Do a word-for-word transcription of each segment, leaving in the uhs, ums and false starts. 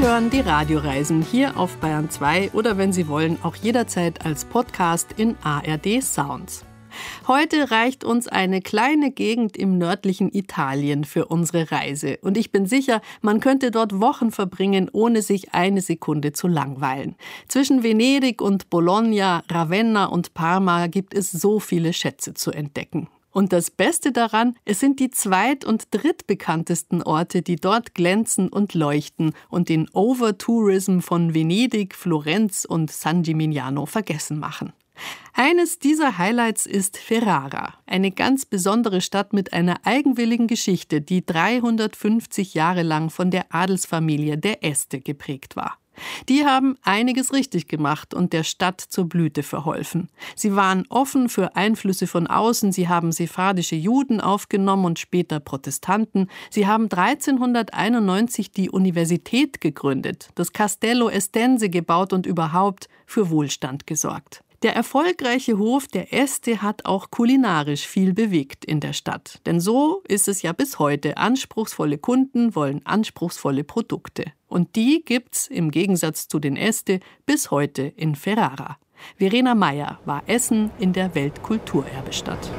hören die Radioreisen hier auf Bayern zwei oder wenn Sie wollen, auch jederzeit als Podcast in A R D Sounds. Heute reicht uns eine kleine Gegend im nördlichen Italien für unsere Reise. Und ich bin sicher, man könnte dort Wochen verbringen, ohne sich eine Sekunde zu langweilen. Zwischen Venedig und Bologna, Ravenna und Parma gibt es so viele Schätze zu entdecken. Und das Beste daran, es sind die zweit- und drittbekanntesten Orte, die dort glänzen und leuchten und den Overtourism von Venedig, Florenz und San Gimignano vergessen machen. Eines dieser Highlights ist Ferrara, eine ganz besondere Stadt mit einer eigenwilligen Geschichte, die dreihundertfünfzig Jahre lang von der Adelsfamilie der Este geprägt war. Die haben einiges richtig gemacht und der Stadt zur Blüte verholfen. Sie waren offen für Einflüsse von außen, sie haben sephardische Juden aufgenommen und später Protestanten. Sie haben dreizehnhunderteinundneunzig die Universität gegründet, das Castello Estense gebaut und überhaupt für Wohlstand gesorgt. Der erfolgreiche Hof der Este hat auch kulinarisch viel bewegt in der Stadt. Denn so ist es ja bis heute. Anspruchsvolle Kunden wollen anspruchsvolle Produkte. Und die gibt's im Gegensatz zu den Este bis heute in Ferrara. Verena Meyer war Essen in der Weltkulturerbestadt.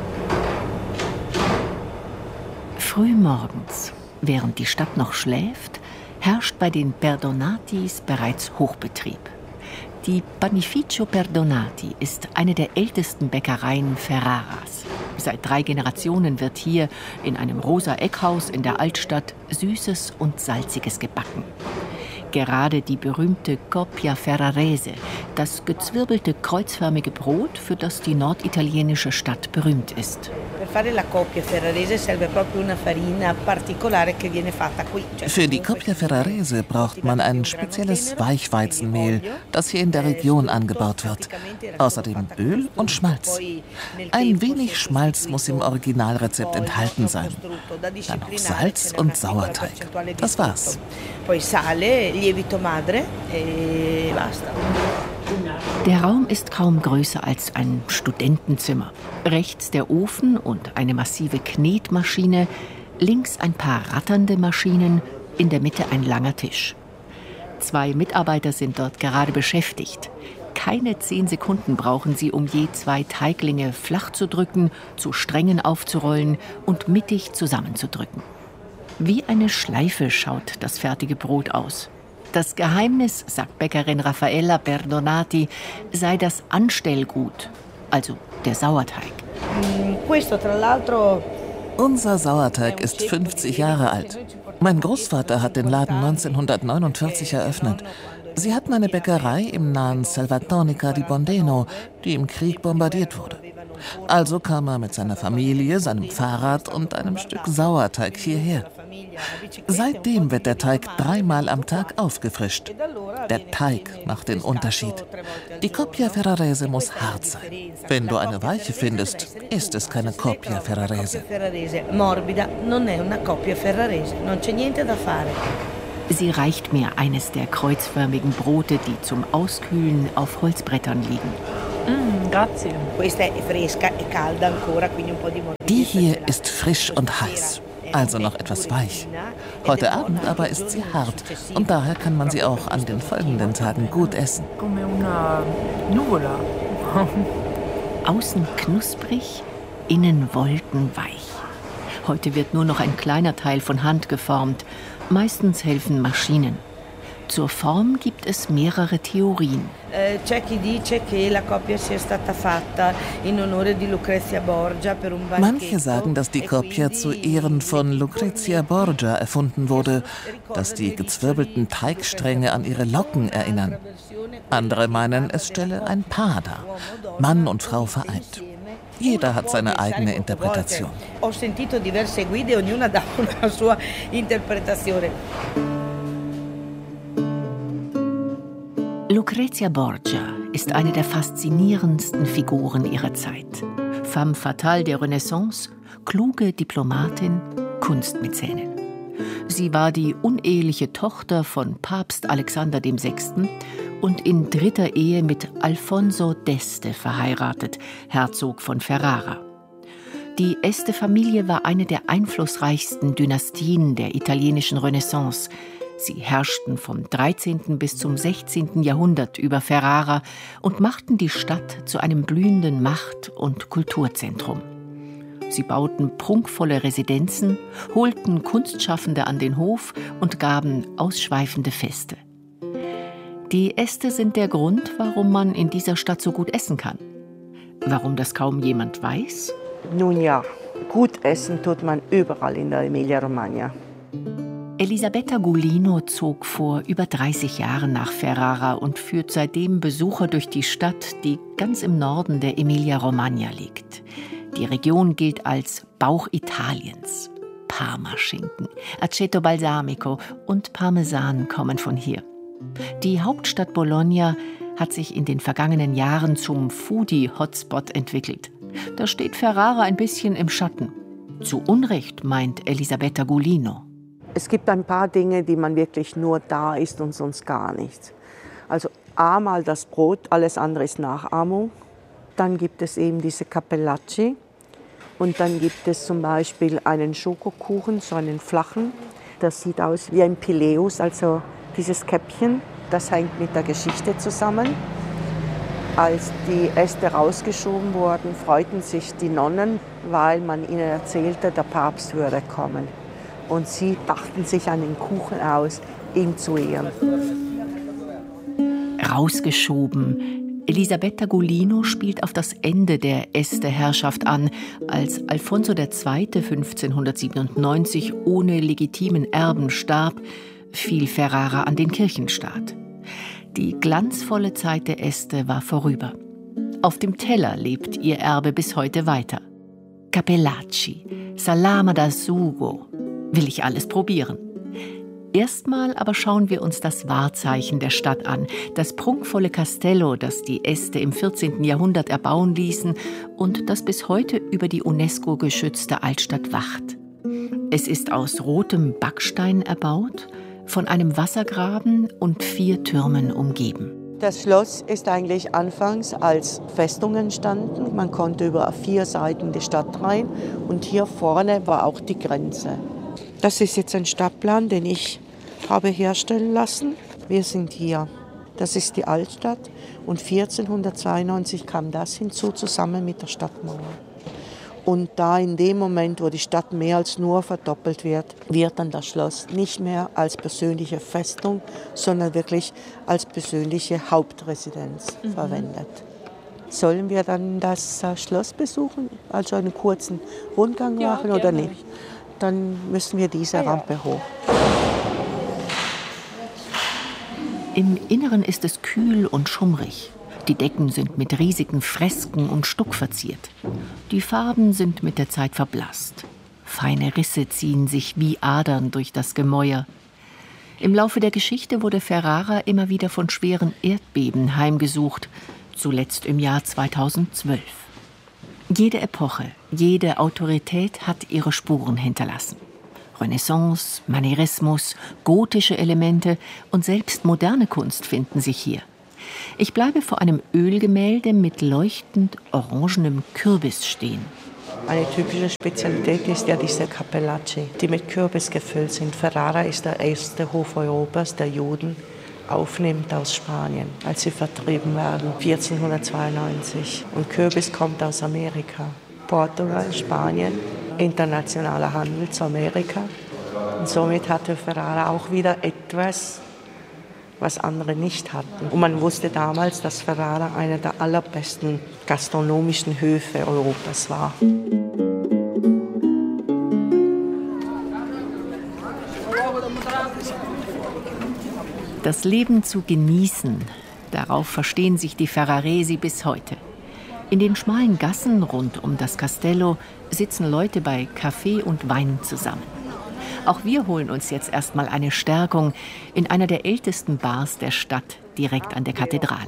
Frühmorgens, während die Stadt noch schläft, herrscht bei den Perdonatis bereits Hochbetrieb. Die Panificio Perdonati ist eine der ältesten Bäckereien Ferraras. Seit drei Generationen wird hier in einem rosa Eckhaus in der Altstadt Süßes und Salziges gebacken. Gerade die berühmte Coppia Ferrarese, das gezwirbelte kreuzförmige Brot, für das die norditalienische Stadt berühmt ist. Für die Coppia Ferrarese braucht man ein spezielles Weichweizenmehl, das hier in der Region angebaut wird. Außerdem Öl und Schmalz. Ein wenig Schmalz muss im Originalrezept enthalten sein. Dann noch Salz und Sauerteig. Das war's. Der Raum ist kaum größer als ein Studentenzimmer. Rechts der Ofen und eine massive Knetmaschine, links ein paar ratternde Maschinen, in der Mitte ein langer Tisch. Zwei Mitarbeiter sind dort gerade beschäftigt. Keine zehn Sekunden brauchen sie, um je zwei Teiglinge flach zu drücken, zu Strängen aufzurollen und mittig zusammenzudrücken. Wie eine Schleife schaut das fertige Brot aus. Das Geheimnis, sagt Bäckerin Raffaella Perdonati, sei das Anstellgut, also der Sauerteig. Unser Sauerteig ist fünfzig Jahre alt. Mein Großvater hat den Laden neunzehnhundertneunundvierzig eröffnet. Sie hatten eine Bäckerei im nahen Salvatonica di Bondeno, die im Krieg bombardiert wurde. Also kam er mit seiner Familie, seinem Fahrrad und einem Stück Sauerteig hierher. Seitdem wird der Teig dreimal am Tag aufgefrischt. Der Teig macht den Unterschied. Die Coppia Ferrarese muss hart sein. Wenn du eine weiche findest, ist es keine Coppia Ferrarese. Sie reicht mir eines der kreuzförmigen Brote, die zum Auskühlen auf Holzbrettern liegen. Mm, grazie. Die hier ist frisch und heiß, also noch etwas weich. Heute Abend aber ist sie hart und daher kann man sie auch an den folgenden Tagen gut essen. Außen knusprig, innen wolkenweich. Heute wird nur noch ein kleiner Teil von Hand geformt. Meistens helfen Maschinen. Zur Form gibt es mehrere Theorien. Manche sagen, dass die Coppia zu Ehren von Lucrezia Borgia erfunden wurde, dass die gezwirbelten Teigstränge an ihre Locken erinnern. Andere meinen, es stelle ein Paar dar, Mann und Frau vereint. Jeder hat seine eigene Interpretation. Lucrezia Borgia ist eine der faszinierendsten Figuren ihrer Zeit. Femme fatale der Renaissance, kluge Diplomatin, Kunstmäzenin. Sie war die uneheliche Tochter von Papst Alexander der Sechste. Und in dritter Ehe mit Alfonso d'Este verheiratet, Herzog von Ferrara. Die Este-Familie war eine der einflussreichsten Dynastien der italienischen Renaissance. Sie herrschten vom dreizehnten bis zum sechzehnten Jahrhundert über Ferrara und machten die Stadt zu einem blühenden Macht- und Kulturzentrum. Sie bauten prunkvolle Residenzen, holten Kunstschaffende an den Hof und gaben ausschweifende Feste. Die Äste sind der Grund, warum man in dieser Stadt so gut essen kann. Warum das kaum jemand weiß? Nun ja, gut essen tut man überall in der Emilia-Romagna. Elisabetta Gulino zog vor über dreißig Jahren nach Ferrara und führt seitdem Besucher durch die Stadt, die ganz im Norden der Emilia-Romagna liegt. Die Region gilt als Bauch Italiens. Parmaschinken, Aceto Balsamico und Parmesan kommen von hier. Die Hauptstadt Bologna hat sich in den vergangenen Jahren zum Foodie-Hotspot entwickelt. Da steht Ferrara ein bisschen im Schatten. Zu Unrecht, meint Elisabetta Gulino. Es gibt ein paar Dinge, die man wirklich nur da isst und sonst gar nichts. Also einmal das Brot, alles andere ist Nachahmung. Dann gibt es eben diese Cappellacci. Und dann gibt es zum Beispiel einen Schokokuchen, so einen flachen. Das sieht aus wie ein Pileus, also dieses Käppchen. Das hängt mit der Geschichte zusammen. Als die Äste rausgeschoben wurden, freuten sich die Nonnen, weil man ihnen erzählte, der Papst würde kommen. Und sie dachten sich einen Kuchen aus, ihm zu ehren. Rausgeschoben. Elisabetta Gulino spielt auf das Ende der Este-Herrschaft an, als Alfonso der Zweite. fünfzehnhundertsiebenundneunzig ohne legitimen Erben starb, fiel Ferrara an den Kirchenstaat. Die glanzvolle Zeit der Este war vorüber. Auf dem Teller lebt ihr Erbe bis heute weiter. Cappellacci, Salame da Sugo, will ich alles probieren. Erstmal aber schauen wir uns das Wahrzeichen der Stadt an, das prunkvolle Castello, das die Este im vierzehnten Jahrhundert erbauen ließen und das bis heute über die UNESCO geschützte Altstadt wacht. Es ist aus rotem Backstein erbaut, von einem Wassergraben und vier Türmen umgeben. Das Schloss ist eigentlich anfangs als Festung entstanden. Man konnte über vier Seiten die Stadt rein und hier vorne war auch die Grenze. Das ist jetzt ein Stadtplan, den ich habe herstellen lassen. Wir sind hier. Das ist die Altstadt und vierzehnhundertzweiundneunzig kam das hinzu, zusammen mit der Stadtmauer. Und da in dem Moment, wo die Stadt mehr als nur verdoppelt wird, wird dann das Schloss nicht mehr als persönliche Festung, sondern wirklich als persönliche Hauptresidenz mhm. verwendet. Sollen wir dann das Schloss besuchen, also einen kurzen Rundgang ja, machen oder nicht? nicht? Dann müssen wir diese ah, ja. Rampe hoch. Im Inneren ist es kühl und schummrig. Die Decken sind mit riesigen Fresken und Stuck verziert. Die Farben sind mit der Zeit verblasst. Feine Risse ziehen sich wie Adern durch das Gemäuer. Im Laufe der Geschichte wurde Ferrara immer wieder von schweren Erdbeben heimgesucht, zuletzt im Jahr zweitausendzwölf. Jede Epoche, jede Autorität hat ihre Spuren hinterlassen. Renaissance, Manierismus, gotische Elemente und selbst moderne Kunst finden sich hier. Ich bleibe vor einem Ölgemälde mit leuchtend orangenem Kürbis stehen. Eine typische Spezialität ist ja diese Cappellacci, die mit Kürbis gefüllt sind. Ferrara ist der erste Hof Europas, der Juden aufnimmt aus Spanien, als sie vertrieben werden, vierzehnhundertzweiundneunzig. Und Kürbis kommt aus Amerika. Portugal, Spanien, internationaler Handel zu Amerika. Und somit hatte Ferrara auch wieder etwas, was andere nicht hatten. Und man wusste damals, dass Ferrara einer der allerbesten gastronomischen Höfe Europas war. Das Leben zu genießen, darauf verstehen sich die Ferraresi bis heute. In den schmalen Gassen rund um das Castello sitzen Leute bei Kaffee und Wein zusammen. Auch wir holen uns jetzt erstmal eine Stärkung in einer der ältesten Bars der Stadt, direkt an der Kathedrale.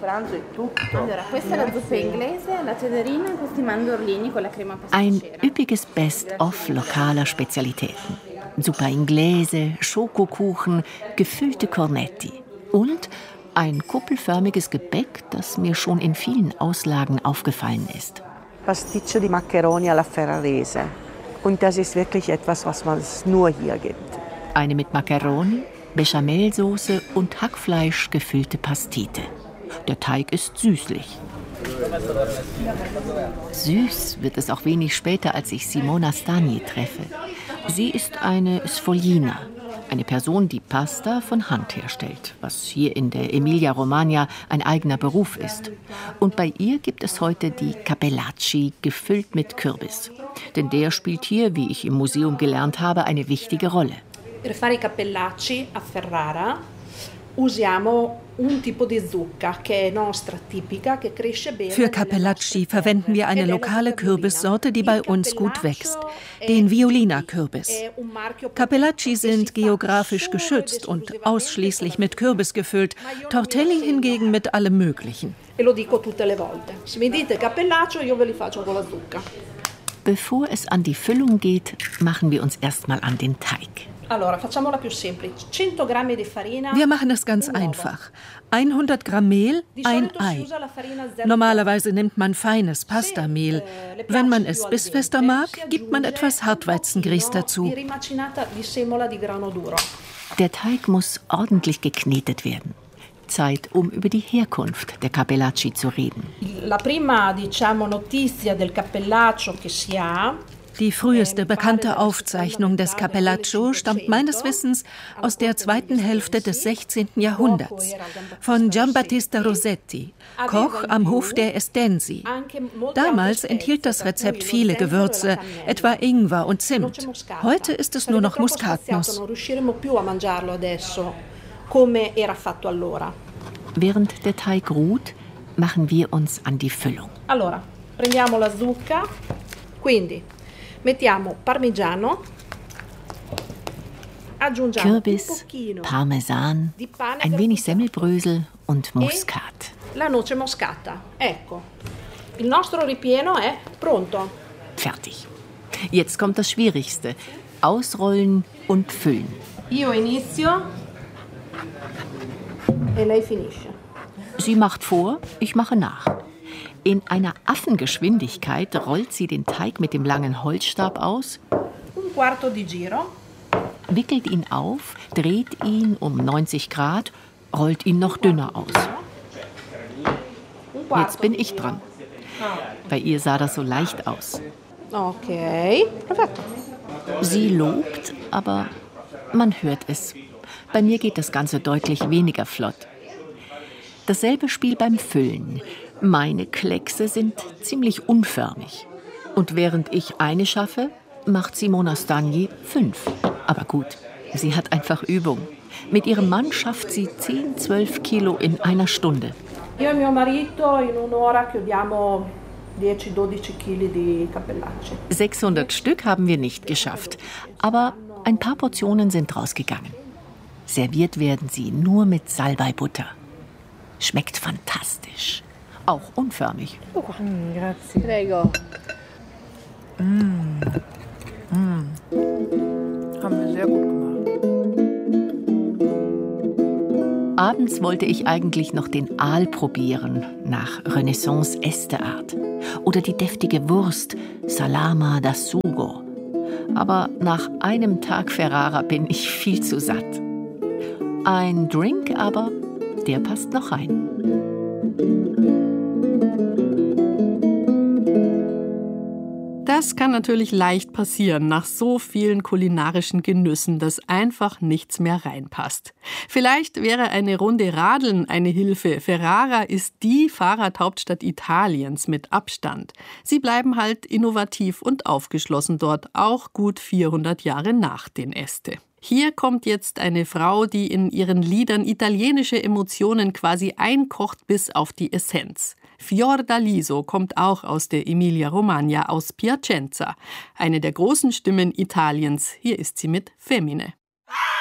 Ein üppiges Best-of lokaler Spezialitäten. Zuppa Inglese, Schokokuchen, gefüllte Cornetti und ein kuppelförmiges Gebäck, das mir schon in vielen Auslagen aufgefallen ist. Pasticcio di Maccheroni alla Ferrarese. Und das ist wirklich etwas, was es nur hier gibt. Eine mit Macaroni, Bechamelsoße und Hackfleisch gefüllte Pastete. Der Teig ist süßlich. Süß wird es auch wenig später, als ich Simona Stagni treffe. Sie ist eine Sfoglina, eine Person, die Pasta von Hand herstellt, was hier in der Emilia-Romagna ein eigener Beruf ist. Und bei ihr gibt es heute die Cappellacci, gefüllt mit Kürbis. Denn der spielt hier, wie ich im Museum gelernt habe, eine wichtige Rolle. Per fare i cappellacci a Ferrara usiamo un tipo di zucca che è nostra tipica che cresce bene. Für Cappellacci verwenden wir eine lokale Kürbissorte, die bei uns gut wächst, den Violina-Kürbis. Cappellacci sind geografisch geschützt und ausschließlich mit Kürbis gefüllt, Tortelli hingegen mit allem Möglichen. E lo dico tutte le volte. Se mi dite cappellaccio, io ve li faccio con la zucca. Bevor es an die Füllung geht, machen wir uns erstmal an den Teig. Wir machen es ganz einfach. hundert Gramm Mehl, ein Ei. Normalerweise nimmt man feines Pastamehl. Wenn man es bissfester mag, gibt man etwas Hartweizengrieß dazu. Der Teig muss ordentlich geknetet werden. Zeit, um über die Herkunft der Cappellacci zu reden. Die früheste bekannte Aufzeichnung des Cappellaccio stammt meines Wissens aus der zweiten Hälfte des sechzehnten Jahrhunderts von Giambattista Rossetti, Koch am Hof der Estensi. Damals enthielt das Rezept viele Gewürze, etwa Ingwer und Zimt. Heute ist es nur noch Muskatnuss. Während der Teig ruht, machen wir uns an die Füllung. Allora, prendiamo la zucca, quindi mettiamo parmigiano, aggiungiamo Kürbis, Parmesan, ein wenig Semmelbrösel und Muskat. La noce moscata. Ecco. Il nostro ripieno è pronto. Fertig. Jetzt kommt das Schwierigste: Ausrollen und füllen. Io inizio e lei finisce. Sie macht vor, ich mache nach. In einer Affengeschwindigkeit rollt sie den Teig mit dem langen Holzstab aus, Un quarto di giro. wickelt ihn auf, dreht ihn um neunzig Grad, rollt ihn noch dünner aus. Jetzt bin ich dran. Bei ihr sah das so leicht aus. Okay, perfetto. Sie lobt, aber man hört es. Bei mir geht das Ganze deutlich weniger flott. Dasselbe Spiel beim Füllen. Meine Kleckse sind ziemlich unförmig. Und während ich eine schaffe, macht Simona Stagni fünf. Aber gut, sie hat einfach Übung. Mit ihrem Mann schafft sie zehn, zwölf Kilo in einer Stunde. Io e mio marito in un'ora chiudiamo dieci dodici chili di cappellacci. sechshundert Stück haben wir nicht geschafft, aber ein paar Portionen sind rausgegangen. Serviert werden sie nur mit Salbeibutter. Schmeckt fantastisch. Auch unförmig. Mm, grazie. Prego. Mm. Mm. Haben wir sehr gut gemacht. Abends wollte ich eigentlich noch den Aal probieren, nach Renaissance-Este-Art. Oder die deftige Wurst, Salama da Sugo. Aber nach einem Tag Ferrara bin ich viel zu satt. Ein Drink aber, der passt noch rein. Das kann natürlich leicht passieren nach so vielen kulinarischen Genüssen, dass einfach nichts mehr reinpasst. Vielleicht wäre eine Runde Radeln eine Hilfe. Ferrara ist die Fahrradhauptstadt Italiens mit Abstand. Sie bleiben halt innovativ und aufgeschlossen dort, auch gut vierhundert Jahre nach den Este. Hier kommt jetzt eine Frau, die in ihren Liedern italienische Emotionen quasi einkocht bis auf die Essenz. Fiordaliso kommt auch aus der Emilia-Romagna, aus Piacenza. Eine der großen Stimmen Italiens. Hier ist sie mit Femmine.